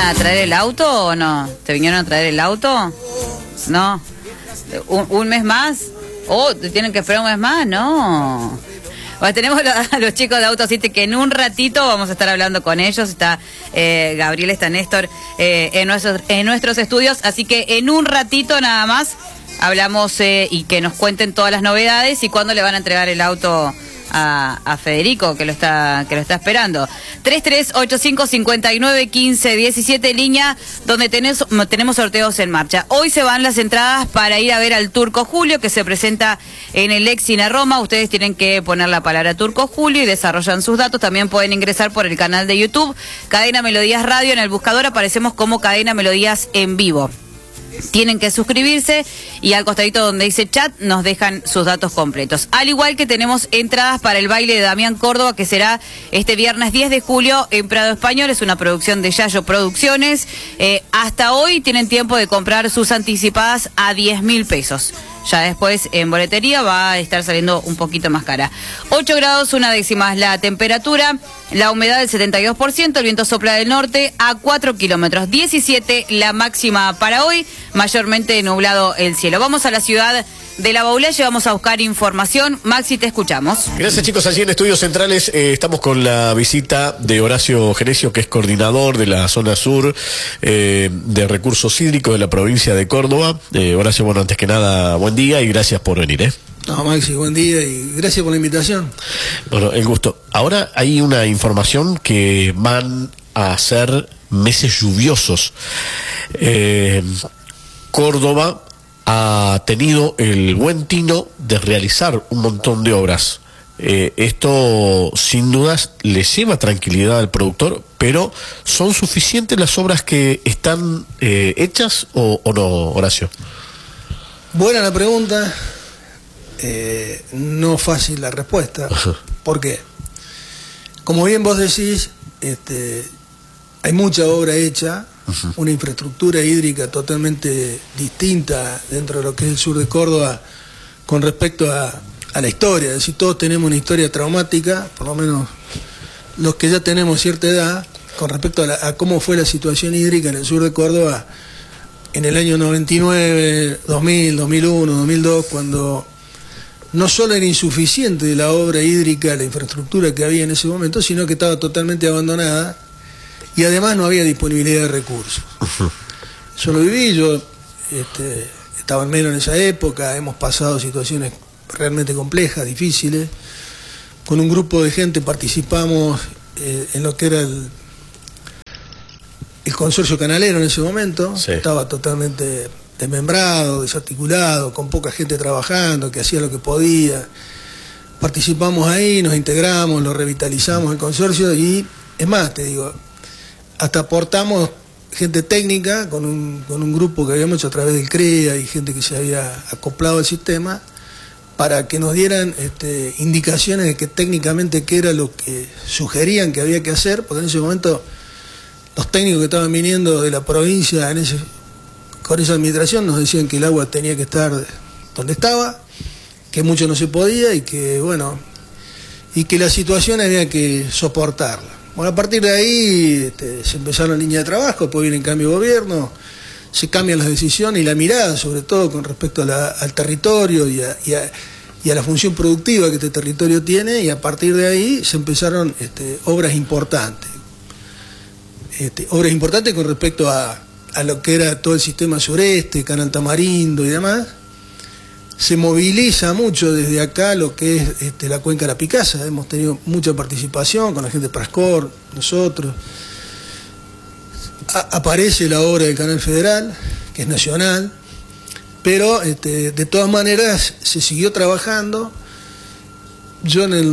a traer el auto o no? ¿Te vinieron a traer el auto? No. ¿Un mes más? Oh, ¿te tienen que esperar un mes más? No. Bueno, tenemos a los chicos de Auto City que en un ratito vamos a estar hablando con ellos. Está Gabriel, está Néstor en nuestros estudios. Así que en un ratito nada más hablamos y que nos cuenten todas las novedades y cuándo le van a entregar el auto a Federico, que lo está esperando. 3385-5915-17, línea donde tenemos sorteos en marcha. Hoy se van las entradas para ir a ver al Turco Julio, que se presenta en el ex Cine Roma. Ustedes tienen que poner la palabra Turco Julio y desarrollan sus datos. También pueden ingresar por el canal de YouTube Cadena Melodías Radio. En el buscador aparecemos como Cadena Melodías en vivo. Tienen que suscribirse y al costadito donde dice chat nos dejan sus datos completos. Al igual que tenemos entradas para el baile de Damián Córdoba, que será este viernes 10 de julio en Prado Español. Es una producción de Yayo Producciones. Hasta hoy tienen tiempo de comprar sus anticipadas a 10.000 pesos. Ya después en boletería va a estar saliendo un poquito más cara. 8 grados, 1 décima la temperatura, la humedad del 72%, el viento sopla del norte a 4 kilómetros. 17 la máxima para hoy, mayormente nublado el cielo. Vamos a la ciudad de La Baulaya, vamos a buscar información. Maxi, te escuchamos. Gracias, chicos. Allí en Estudios Centrales estamos con la visita de Horacio Genesio, que es coordinador de la zona sur de recursos hídricos de la provincia de Córdoba. Horacio, bueno, antes que nada, buen día y gracias por venir. No, Maxi, buen día y gracias por la invitación. Bueno, el gusto. Ahora hay una información que van a ser meses lluviosos. Córdoba ha tenido el buen tino de realizar un montón de obras. Esto sin dudas le lleva tranquilidad al productor, pero ¿son suficientes las obras que están hechas o no, Horacio? Buena la pregunta, no fácil la respuesta. ¿Por qué? Como bien vos decís, hay mucha obra hecha, una infraestructura hídrica totalmente distinta dentro de lo que es el sur de Córdoba con respecto a la historia. Es decir, todos tenemos una historia traumática, por lo menos los que ya tenemos cierta edad, con respecto a cómo fue la situación hídrica en el sur de Córdoba en el año 99, 2000, 2001, 2002, cuando no solo era insuficiente la obra hídrica, la infraestructura que había en ese momento, sino que estaba totalmente abandonada y además no había disponibilidad de recursos. Yo lo viví, yo estaba en menos en esa época, hemos pasado situaciones realmente complejas, difíciles. Con un grupo de gente participamos en lo que era el consorcio canalero en ese momento. Sí. Estaba totalmente desmembrado, desarticulado, con poca gente trabajando, que hacía lo que podía. Participamos ahí, nos integramos, lo revitalizamos el consorcio y, es más, te digo, hasta aportamos gente técnica con un grupo que habíamos hecho a través del CREA y gente que se había acoplado al sistema para que nos dieran indicaciones de que técnicamente qué era lo que sugerían que había que hacer, porque en ese momento los técnicos que estaban viniendo de la provincia con esa administración nos decían que el agua tenía que estar donde estaba, que mucho no se podía y que, bueno, y que la situación había que soportarla. Bueno, a partir de ahí se empezaron líneas de trabajo, después viene el cambio de gobierno, se cambian las decisiones y la mirada, sobre todo con respecto al territorio y a la función productiva que este territorio tiene, y a partir de ahí se empezaron obras importantes. Obras importantes con respecto a lo que era todo el sistema sureste, Canal Tamarindo y demás. Se moviliza mucho desde acá lo que es la cuenca de la Picasa. Hemos tenido mucha participación con la gente de Prascor, nosotros. Aparece la obra del Canal Federal, que es nacional, pero de todas maneras se siguió trabajando. Yo en el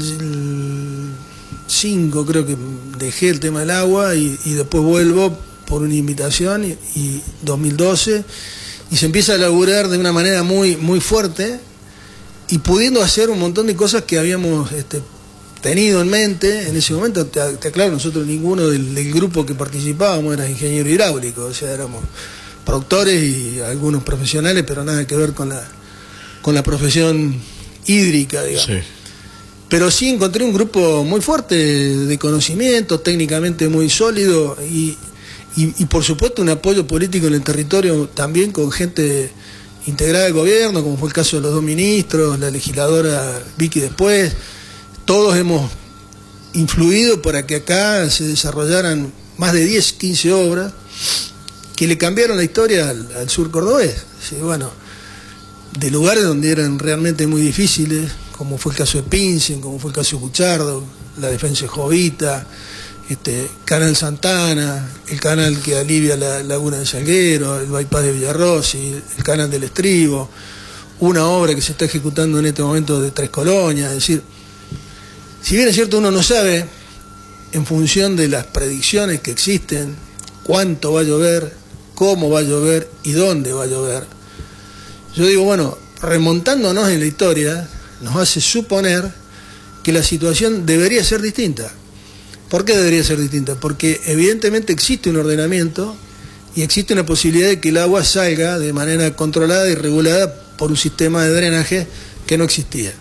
2005 creo que dejé el tema del agua y después vuelvo por una invitación y 2012 y se empieza a laburar de una manera muy, muy fuerte y pudiendo hacer un montón de cosas que habíamos tenido en mente en ese momento. Te aclaro, nosotros ninguno del grupo que participábamos era ingeniero hidráulico, o sea, éramos productores y algunos profesionales, pero nada que ver con la profesión hídrica, digamos. Sí. Pero sí encontré un grupo muy fuerte de conocimiento, técnicamente muy sólido, y y por supuesto un apoyo político en el territorio también con gente integrada del gobierno, como fue el caso de los 2 ministros, la legisladora Vicky después. Todos hemos influido para que acá se desarrollaran más de 10, 15 obras que le cambiaron la historia al sur cordobés. Sí, bueno, de lugares donde eran realmente muy difíciles, como fue el caso de Pincen, como fue el caso de Buchardo, la defensa de Jovita, Canal Santana, el canal que alivia la laguna de Salguero, el bypass de Villarrossi, el canal del Estribo, una obra que se está ejecutando en este momento de Tres Colonias. Es decir, si bien es cierto uno no sabe, en función de las predicciones que existen, cuánto va a llover, cómo va a llover y dónde va a llover, yo digo, bueno, remontándonos en la historia, nos hace suponer que la situación debería ser distinta. ¿Por qué debería ser distinta? Porque evidentemente existe un ordenamiento y existe una posibilidad de que el agua salga de manera controlada y regulada por un sistema de drenaje que no existía.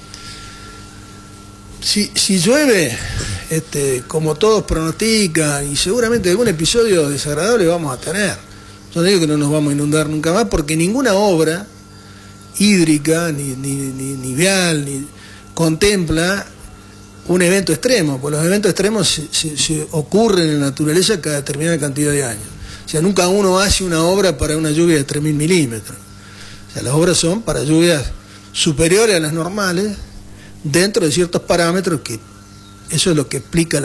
Si llueve, como todos pronostican, y seguramente algún episodio desagradable vamos a tener. Yo no digo que no nos vamos a inundar nunca más, porque ninguna obra hídrica, ni vial, ni contempla un evento extremo, porque los eventos extremos se ocurren en la naturaleza cada determinada cantidad de años. O sea, nunca uno hace una obra para una lluvia de 3.000 milímetros. O sea, las obras son para lluvias superiores a las normales, dentro de ciertos parámetros, que eso es lo que explica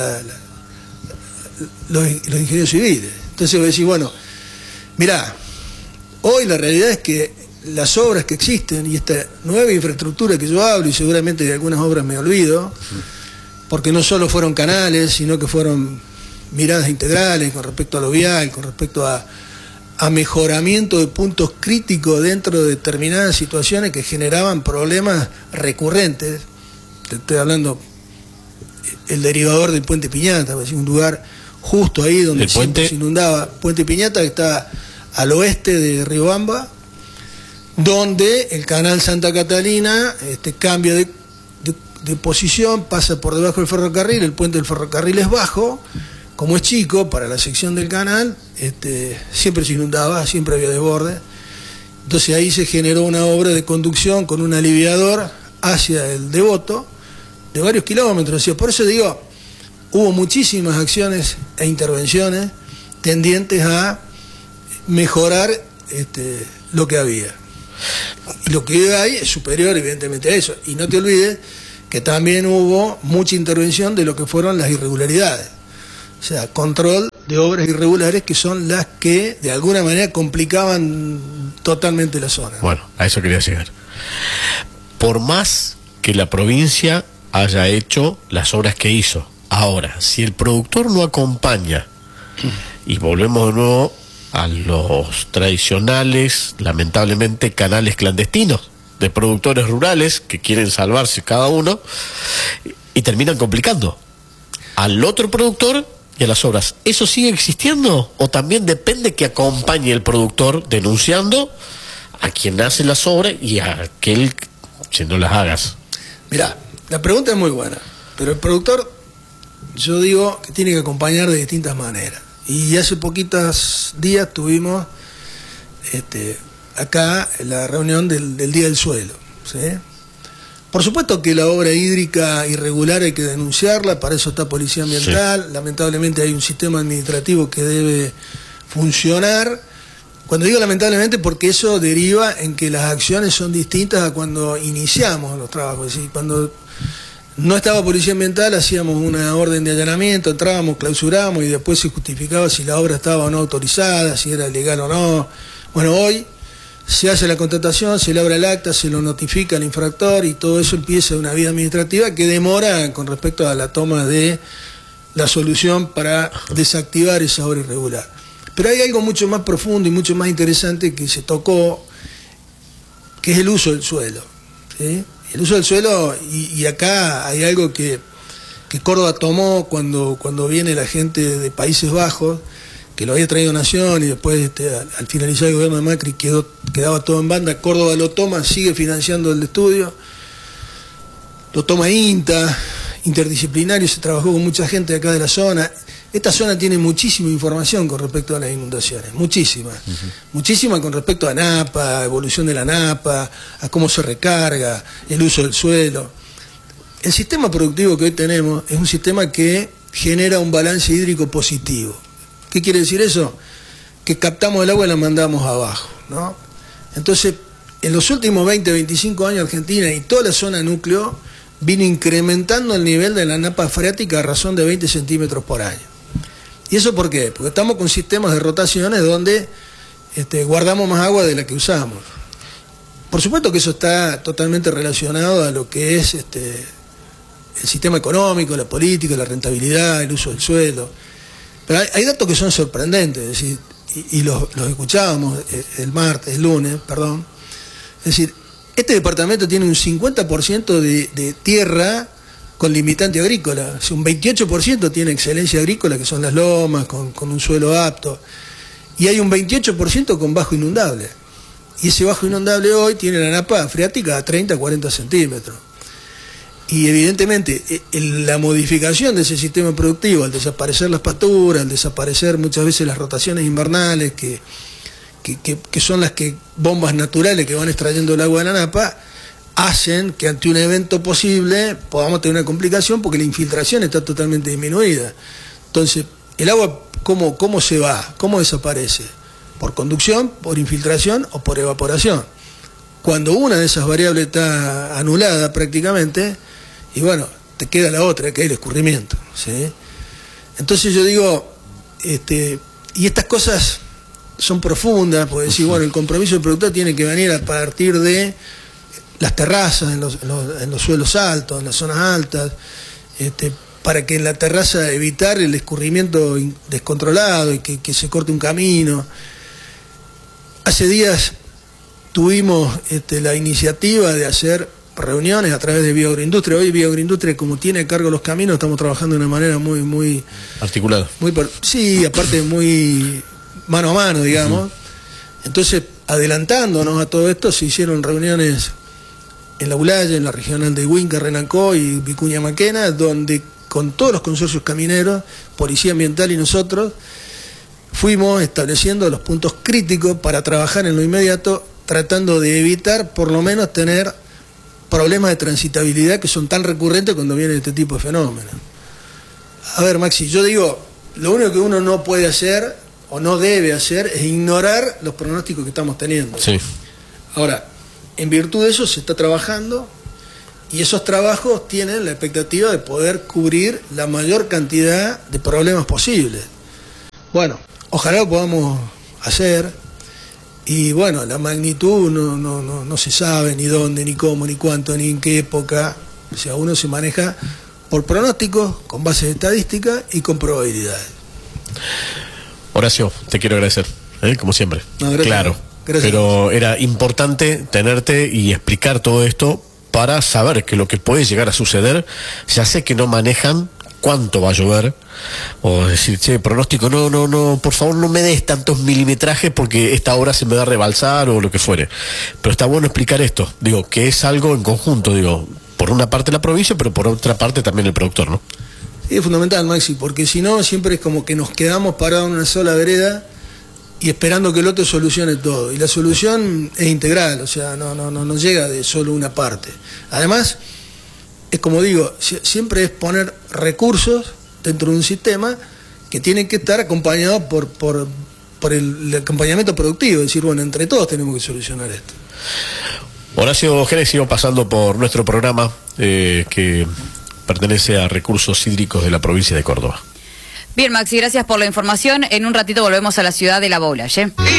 los ingenieros civiles. Entonces vos decís, bueno, mirá, hoy la realidad es que las obras que existen y esta nueva infraestructura que yo hablo, y seguramente de algunas obras me olvido, porque no solo fueron canales, sino que fueron miradas integrales con respecto a lo vial, con respecto a mejoramiento de puntos críticos dentro de determinadas situaciones que generaban problemas recurrentes. Te estoy hablando el derivador del Puente Piñata, un lugar justo ahí donde siempre se inundaba. Puente Piñata, que está al oeste de Riobamba, donde el canal Santa Catalina cambia de posición, pasa por debajo del ferrocarril, el puente del ferrocarril es bajo, como es chico para la sección del canal, siempre se inundaba, siempre había desborde. Entonces ahí se generó una obra de conducción con un aliviador hacia el Devoto de varios kilómetros. O sea, por eso digo, hubo muchísimas acciones e intervenciones tendientes a mejorar lo que había. Y lo que hay es superior evidentemente a eso. Y no te olvides que también hubo mucha intervención de lo que fueron las irregularidades. O sea, control de obras irregulares, que son las que de alguna manera complicaban totalmente la zona. Bueno, a eso quería llegar. Por más que la provincia haya hecho las obras que hizo, ahora, si el productor no acompaña, y volvemos de nuevo a los tradicionales, lamentablemente, canales clandestinos de productores rurales que quieren salvarse cada uno y terminan complicando al otro productor y a las obras. ¿Eso sigue existiendo o también depende que acompañe el productor denunciando a quien hace las obras y a aquel que no las hagas? Mirá, la pregunta es muy buena, pero el productor, yo digo que tiene que acompañar de distintas maneras. Y hace poquitos días tuvimos acá la reunión del Día del Suelo, ¿sí? Por supuesto que la obra hídrica irregular hay que denunciarla, para eso está Policía Ambiental, sí. Lamentablemente hay un sistema administrativo que debe funcionar. Cuando digo lamentablemente, porque eso deriva en que las acciones son distintas a cuando iniciamos los trabajos. Es decir, cuando no estaba Policía Ambiental, hacíamos una orden de allanamiento, entrábamos, clausurábamos y después se justificaba si la obra estaba o no autorizada, si era legal o no. Bueno, hoy se hace la contratación, se elabora el acta, se lo notifica al infractor y todo eso empieza una vía administrativa que demora con respecto a la toma de la solución para desactivar esa obra irregular. Pero hay algo mucho más profundo y mucho más interesante que se tocó, que es el uso del suelo, ¿sí? El uso del suelo, y acá hay algo que Córdoba tomó cuando viene la gente de Países Bajos, que lo había traído Nación y después al finalizar el gobierno de Macri quedaba todo en banda. Córdoba lo toma, sigue financiando el estudio, lo toma INTA, interdisciplinario, se trabajó con mucha gente de acá de la zona. Esta zona tiene muchísima información con respecto a las inundaciones, muchísima. Muchísima con respecto a Napa, evolución de la Napa, a cómo se recarga, el uso del suelo. El sistema productivo que hoy tenemos es un sistema que genera un balance hídrico positivo. ¿Qué quiere decir eso? Que captamos el agua y la mandamos abajo, ¿no? Entonces, en los últimos 20, 25 años Argentina y toda la zona núcleo vino incrementando el nivel de la napa freática a razón de 20 centímetros por año. ¿Y eso por qué? Porque estamos con sistemas de rotaciones donde guardamos más agua de la que usamos. Por supuesto que eso está totalmente relacionado a lo que es el sistema económico, la política, la rentabilidad, el uso del suelo. Pero hay datos que son sorprendentes, es decir, y los escuchábamos el lunes, perdón. Es decir, este departamento tiene un 50% de tierra con limitante agrícola, o sea, un 28% tiene excelencia agrícola, que son las lomas, con un suelo apto, y hay un 28% con bajo inundable. Y ese bajo inundable hoy tiene la napa freática a 30, 40 centímetros. Y evidentemente la modificación de ese sistema productivo, al desaparecer las pasturas, al desaparecer muchas veces las rotaciones invernales, que son las bombas naturales que van extrayendo el agua de la napa, hacen que ante un evento posible podamos tener una complicación porque la infiltración está totalmente disminuida. Entonces, el agua, ¿cómo se va? ¿Cómo desaparece? ¿Por conducción, por infiltración o por evaporación? Cuando una de esas variables está anulada prácticamente, y bueno, te queda la otra, que es el escurrimiento, ¿sí? Entonces yo digo, y estas cosas son profundas, porque decir, bueno, el compromiso del productor tiene que venir a partir de las terrazas, en los suelos altos, en las zonas altas, para que en la terraza evitar el escurrimiento descontrolado y que se corte un camino. Hace días tuvimos la iniciativa de hacer reuniones a través de Bioagroindustria. Hoy Bioagroindustria, como tiene a cargo los caminos, estamos trabajando de una manera muy articulada. Sí, aparte muy mano a mano, digamos. Entonces, adelantándonos a todo esto, se hicieron reuniones en la Ulaya, en la regional de Huinca, Renancó y Vicuña Maquena, donde con todos los consorcios camineros, Policía Ambiental y nosotros, fuimos estableciendo los puntos críticos para trabajar en lo inmediato, tratando de evitar por lo menos tener problemas de transitabilidad que son tan recurrentes cuando viene este tipo de fenómenos. A ver, Maxi, yo digo, lo único que uno no puede hacer o no debe hacer es ignorar los pronósticos que estamos teniendo. Sí. Ahora, en virtud de eso se está trabajando y esos trabajos tienen la expectativa de poder cubrir la mayor cantidad de problemas posibles. Bueno, ojalá lo podamos hacer. Y bueno, la magnitud no se sabe ni dónde, ni cómo, ni cuánto, ni en qué época. O sea, uno se maneja por pronósticos, con bases estadísticas y con probabilidades. Horacio, te quiero agradecer, como siempre. No, gracias. Claro, gracias. Pero era importante tenerte y explicar todo esto para saber que lo que puede llegar a suceder, ya sé que no manejan cuánto va a llover, o decir, che, pronóstico, no, por favor no me des tantos milimetrajes porque esta hora se me va a rebalsar o lo que fuere. Pero está bueno explicar esto, digo, que es algo en conjunto, digo, por una parte la provincia, pero por otra parte también el productor, ¿no? Es fundamental, Maxi, porque si no, siempre es como que nos quedamos parados en una sola vereda y esperando que el otro solucione todo. Y la solución es integral, o sea, no llega de solo una parte. Además, es como digo, siempre es poner recursos dentro de un sistema que tienen que estar acompañados por el acompañamiento productivo, es decir, bueno, entre todos tenemos que solucionar esto. Horacio Genes sigo pasando por nuestro programa que pertenece a Recursos Hídricos de la provincia de Córdoba. Bien, Maxi, gracias por la información. En un ratito volvemos a la ciudad de La Boula, ¿eh?